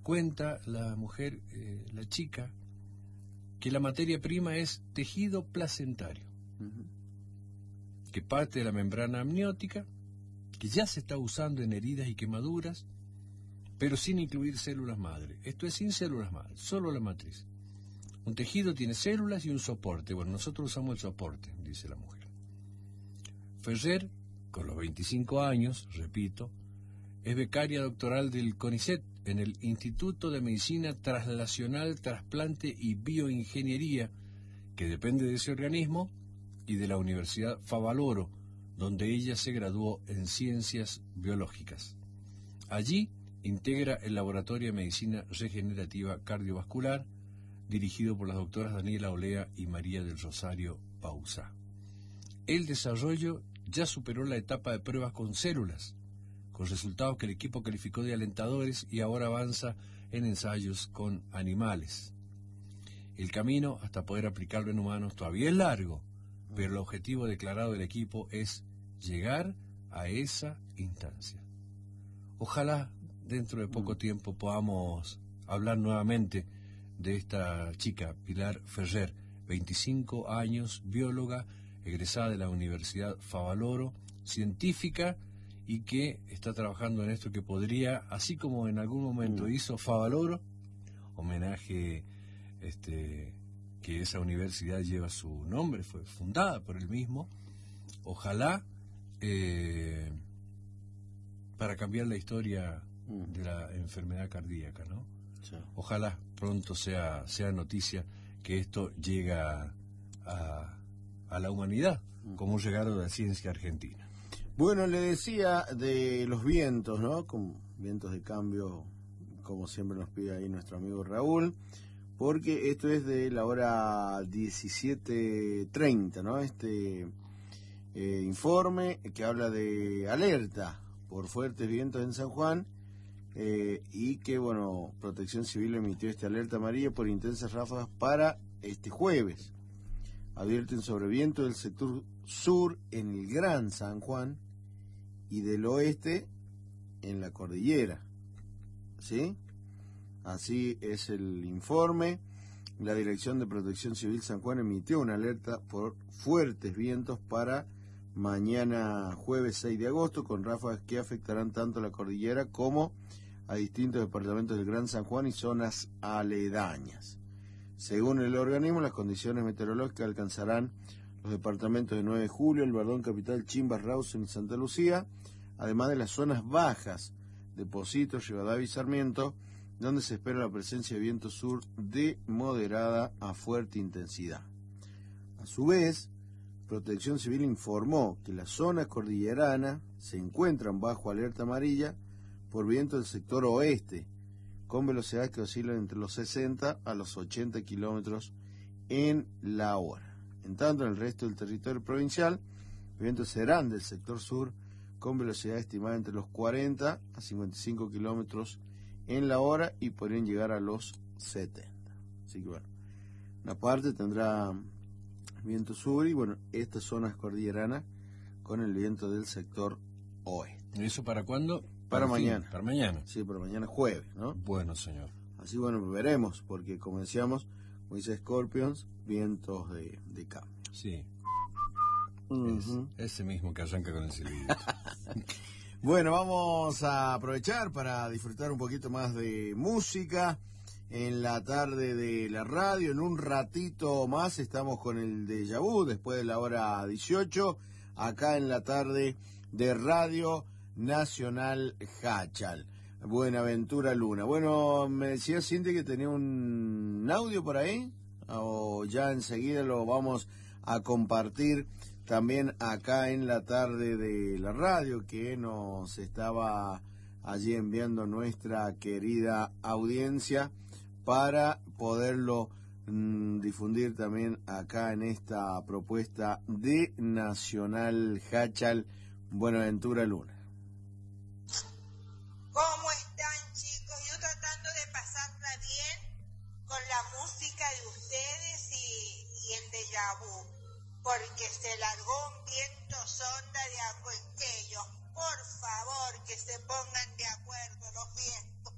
cuenta la mujer, la chica, que la materia prima es tejido placentario, que parte de la membrana amniótica, que ya se está usando en heridas y quemaduras, pero sin incluir células madre. Esto es sin células madre, solo la matriz. Un tejido tiene células y un soporte. Bueno, nosotros usamos el soporte, dice la mujer. Ferrer, con los 25 años, repito, es becaria doctoral del CONICET en el Instituto de Medicina Translacional, Trasplante y Bioingeniería, que depende de ese organismo, y de la Universidad Favaloro, donde ella se graduó en Ciencias Biológicas. Allí integra el Laboratorio de Medicina Regenerativa Cardiovascular, dirigido por las doctoras Daniela Olea y María del Rosario Pausa. El desarrollo ya superó la etapa de pruebas con células, con resultados que el equipo calificó de alentadores, y ahora avanza en ensayos con animales. El camino hasta poder aplicarlo en humanos todavía es largo, pero el objetivo declarado del equipo es llegar a esa instancia. Ojalá dentro de poco tiempo podamos hablar nuevamente de esta chica, Pilar Ferrer, 25 años, bióloga, egresada de la Universidad Favaloro, científica, y que está trabajando en esto que podría, así como en algún momento hizo Favaloro, homenaje que esa universidad lleva su nombre, fue fundada por él mismo, ojalá para cambiar la historia de la enfermedad cardíaca, ¿no? Sí. Ojalá pronto sea noticia que esto llega a la humanidad, como un regalo de la ciencia argentina. Bueno, le decía de los vientos, ¿no? Con vientos de cambio, como siempre nos pide ahí nuestro amigo Raúl, porque esto es de la hora 17:30, ¿no? Informe que habla de alerta por fuertes vientos en San Juan, y que, bueno, Protección Civil emitió esta alerta amarilla por intensas ráfagas para este jueves. Advierten sobre viento del sector sur en el Gran San Juan y del oeste en la cordillera, ¿sí? Así es el informe. La Dirección de Protección Civil San Juan emitió una alerta por fuertes vientos para mañana jueves 6 de agosto, con ráfagas que afectarán tanto a la cordillera como a distintos departamentos del Gran San Juan y zonas aledañas. Según el organismo, las condiciones meteorológicas alcanzarán los departamentos de 9 de Julio, El Bardón, Capital, Chimbas, Rawson y Santa Lucía, además de las zonas bajas de Pocitos, Rivadavia y Sarmiento, donde se espera la presencia de viento sur de moderada a fuerte intensidad. A su vez, Protección Civil informó que las zonas cordilleranas se encuentran bajo alerta amarilla por viento del sector oeste, con velocidades que oscilan entre los 60 a los 80 kilómetros en la hora. En tanto, en el resto del territorio provincial, los vientos serán del sector sur con velocidad estimada entre los 40 a 55 kilómetros en la hora y podrían llegar a los 70. Así que bueno, una parte tendrá viento sur y bueno, estas zonas cordilleranas con el viento del sector oeste. ¿Eso para cuándo? Para mañana. Para mañana. Sí, para mañana jueves, ¿no? Bueno, señor. Así bueno, veremos, porque como decíamos, como dice Scorpions, vientos de cambio. Sí. Es ese mismo que arranca con el silbido. Bueno, vamos a aprovechar para disfrutar un poquito más de música en la tarde de la radio. En un ratito más estamos con el Déjà Vu, después de la hora 18, acá en la tarde de Radio Nacional Hachal. Buenaventura Luna. Bueno, me decía Cintia que tenía un audio por ahí, o ya enseguida lo vamos a compartir también acá en la tarde de la radio, que nos estaba allí enviando nuestra querida audiencia para poderlo difundir también acá en esta propuesta de Nacional Hachal. Buenaventura Luna. ¿Cómo están, chicos? Yo tratando de pasarla bien con la música de ustedes y el déjà vu, porque se largó un viento sonda de aquellos. Por favor, que se pongan de acuerdo los vientos.